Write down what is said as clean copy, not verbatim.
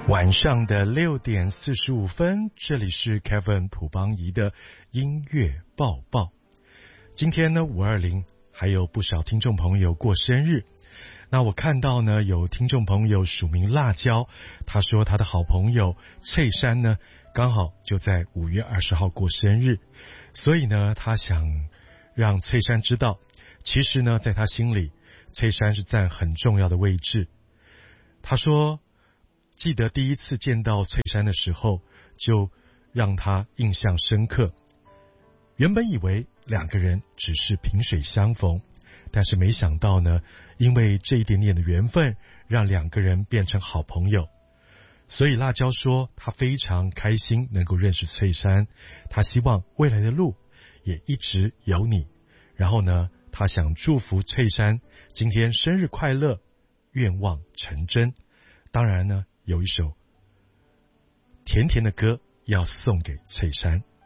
晚上的6:45，这里是 Kevin 朴邦仪的音乐报报。今天呢520还有不少听众朋友过生日，那我看到呢有听众朋友署名辣椒，他说他的好朋友翠珊呢刚好就在5月20号过生日，所以呢他想让翠珊知道，其实呢在他心里翠珊是占很重要的位置。他说记得第一次见到翠珊的时候就让他印象深刻，原本以为两个人只是萍水相逢，但是没想到呢，因为这一点点的缘分让两个人变成好朋友。所以辣椒说他非常开心能够认识翠珊，他希望未来的路也一直有你。然后呢他想祝福翠珊今天生日快乐，愿望成真。当然呢有一首甜甜的歌要送给翠珊。